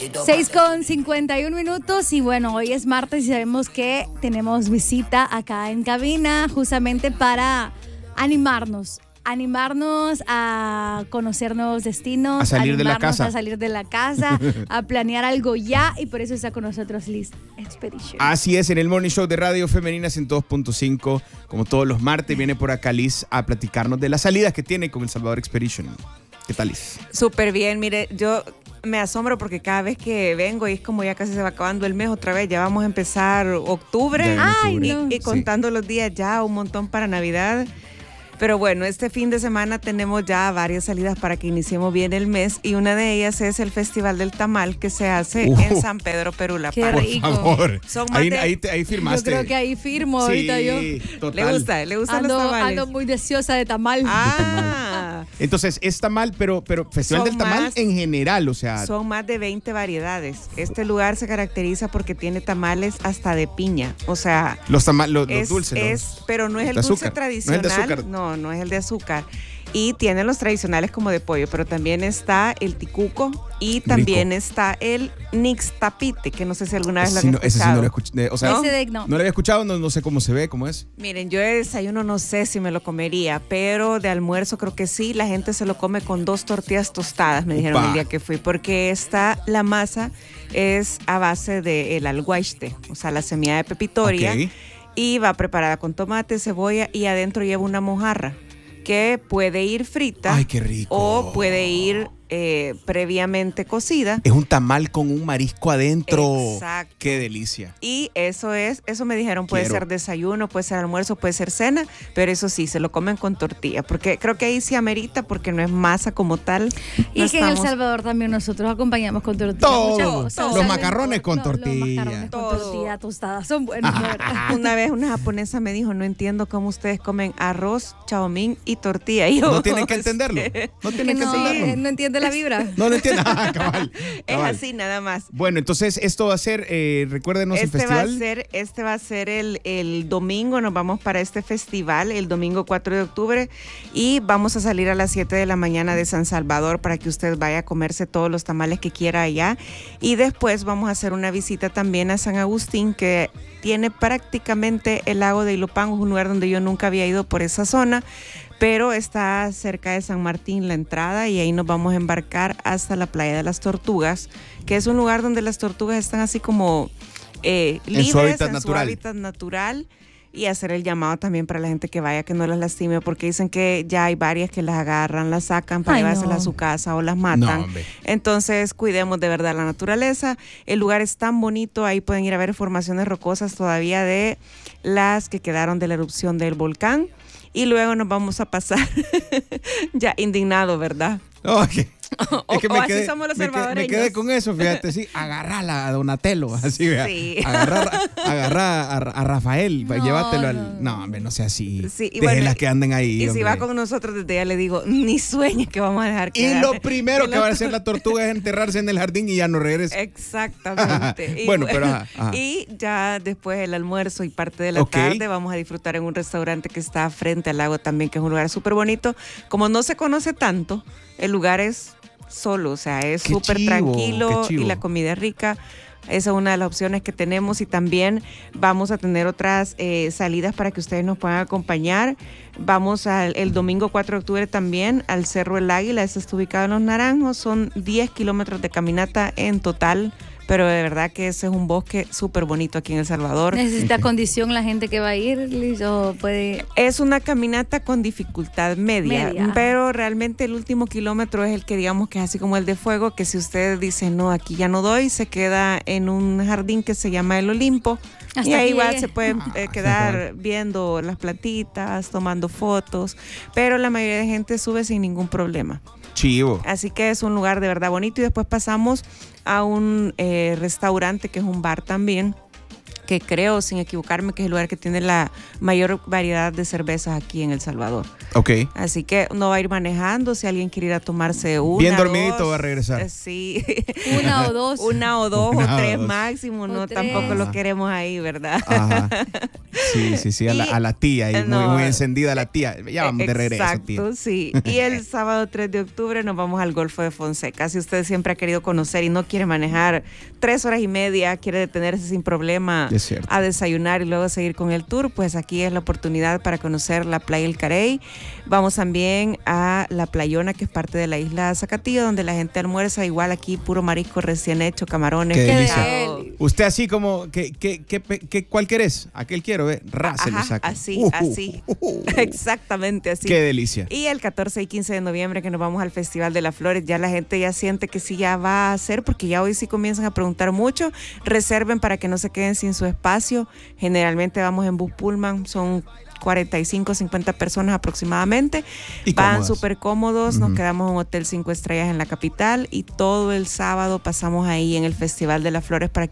6:51 y bueno, hoy es martes y sabemos que tenemos visita acá en cabina justamente para animarnos a conocer nuevos destinos, a salir de la casa, a planear algo ya, y por eso está con nosotros Liz Expedition. Así es, en el Morning Show de Radio Femenina 102.5, como todos los martes, viene por acá Liz a platicarnos de las salidas que tiene con El Salvador Expedition. ¿Qué tal, Liz? Súper bien, mire, yo me asombro porque cada vez que vengo y es como ya casi se va acabando el mes otra vez, ya vamos a empezar octubre. Y contando los días ya un montón para Navidad. Pero bueno, este fin de semana tenemos ya varias salidas para que iniciemos bien el mes, y una de ellas es el Festival del Tamal que se hace en San Pedro Perula. ¡Qué rico! Por favor, ahí firmaste. Yo creo que ahí firmo ahorita yo. Total. ¿Le gustan los tamales? Ando muy deseosa de tamal. Entonces, es tamal, pero Festival del Tamal en general, o sea. Son más de 20 variedades. Este lugar se caracteriza porque tiene tamales hasta de piña, o sea. Los dulces, pero no es el dulce tradicional. No es el de azúcar. No es el de azúcar. Y tiene los tradicionales como de pollo, pero también está el ticuco y también está el nixtapite, que no sé si alguna vez lo había escuchado. Ese sí no lo escuché. O sea, no lo había escuchado, no sé cómo se ve, cómo es. Miren, yo de desayuno no sé si me lo comería, pero de almuerzo creo que sí. La gente se lo come con 2 tortillas tostadas, me dijeron el día que fui, porque la masa es a base del alguaiste, o sea, la semilla de pepitoria. Okay. Y va preparada con tomate, cebolla, y adentro lleva una mojarra que puede ir frita. ¡Ay, qué rico! O puede ir previamente cocida. Es un tamal con un marisco adentro. Exacto. ¡Qué delicia! Y eso me dijeron, puede ser desayuno, puede ser almuerzo, puede ser cena, pero eso sí, se lo comen con tortilla, porque creo que ahí sí amerita, porque no es masa como tal. Y que en El Salvador también nosotros acompañamos con tortilla. Todos. Los macarrones con tortilla. Los macarrones con tortilla tostada son buenos. Una vez una japonesa me dijo, no entiendo cómo ustedes comen arroz, chaomín y tortilla. Y yo, no tienen que entenderlo. No entiende la vibra. No lo entiendo. Cabal. Es así nada más. Bueno, entonces esto va a ser, recuérdenos el festival. Este va a ser el domingo, nos vamos para este festival, el domingo 4 de octubre, y vamos a salir a las 7 de la mañana de San Salvador para que usted vaya a comerse todos los tamales que quiera allá. Y después vamos a hacer una visita también a San Agustín, que tiene prácticamente el lago de Ilopango, un lugar donde yo nunca había ido por esa zona, pero está cerca de San Martín la entrada, y ahí nos vamos a embarcar hasta la playa de las Tortugas, que es un lugar donde las tortugas están así como libres en su hábitat natural, y hacer el llamado también para la gente que vaya, que no las lastime, porque dicen que ya hay varias que las agarran, las sacan para llevárselas a su casa o las matan. Entonces cuidemos de verdad la naturaleza. El lugar es tan bonito, ahí pueden ir a ver formaciones rocosas todavía de las que quedaron de la erupción del volcán. Y luego nos vamos a pasar ya indignado, ¿verdad? Okay. Es que así somos los salvadoreños. Me quedé con eso, fíjate, sí, agarrarla a Donatello, así, vea. Sí. Agarrar a Rafael, llévatelo al... No, hombre, no sea así. Sí, déjenlas que anden ahí. Y hombre. Si va con nosotros, desde ya le digo, ni sueñe que vamos a dejar que... Y lo primero que va a hacer la tortuga es enterrarse en el jardín y ya no regresa. Exactamente. Bueno, pero ajá. Y ya después el almuerzo y parte de la tarde vamos a disfrutar en un restaurante que está frente al lago también, que es un lugar súper bonito. Como no se conoce tanto, el lugar es solo, o sea, es súper tranquilo y la comida es rica. Esa es una de las opciones que tenemos, y también vamos a tener otras salidas para que ustedes nos puedan acompañar. Vamos el domingo 4 de octubre también al Cerro El Águila. Este está ubicado en Los Naranjos. Son 10 kilómetros de caminata en total, pero de verdad que ese es un bosque súper bonito aquí en El Salvador. ¿Necesita condición la gente que va a ir, Liz, o puede...? Es una caminata con dificultad media, pero realmente el último kilómetro es el que digamos que es así como el de fuego, que si usted dice, no, aquí ya no doy, se queda en un jardín que se llama El Olimpo. Y ahí igual se pueden quedar viendo las plantitas, tomando fotos, pero la mayoría de gente sube sin ningún problema. Chivo. Así que es un lugar de verdad bonito, y después pasamos a un restaurante que es un bar también, que creo, sin equivocarme, que es el lugar que tiene la mayor variedad de cervezas aquí en El Salvador. Ok. Así que no va a ir manejando. Si alguien quiere ir a tomarse una, Bien dormidito dos, va a regresar. Sí. Una o dos. Una o dos Una o o tres dos. máximo. No, tres. tampoco lo queremos ahí, ¿verdad? Ajá. Sí, a la tía, ahí, No. muy encendida la tía. Ya vamos de regreso, tía. Exacto, sí. Y el sábado 3 de octubre nos vamos al Golfo de Fonseca. Si usted siempre ha querido conocer y no quiere manejar 3 horas y media, quiere detenerse sin problema Es cierto. a desayunar y luego seguir con el tour, pues aquí es la oportunidad para conocer la playa El Carey. Vamos también a la Playona, que es parte de la isla Zacatillo, donde la gente almuerza igual aquí, puro marisco recién hecho, camarones. Qué delicia. pescado. Usted así como, ¿cuál querés? Aquel quiero, ve, se le Ajá, saca. así. Exactamente así. Qué delicia. Y el 14 y 15 de noviembre que nos vamos al Festival de las Flores, ya la gente ya siente que sí ya va a ser, porque ya hoy sí comienzan a preguntar mucho. Reserven para que no se queden sin su espacio. Generalmente vamos en bus Pullman, son 45, 50 personas aproximadamente. Y Van cómodas. súper cómodos, nos quedamos en un hotel 5 estrellas en la capital y todo el sábado pasamos ahí en el Festival de las Flores para que